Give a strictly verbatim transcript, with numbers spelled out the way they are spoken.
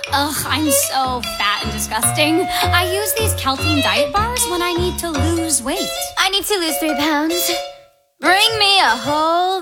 Ugh, I'm so fat and disgusting. I use these Caltine diet bars when I need to lose weight. I need to lose three pounds. Bring me a whole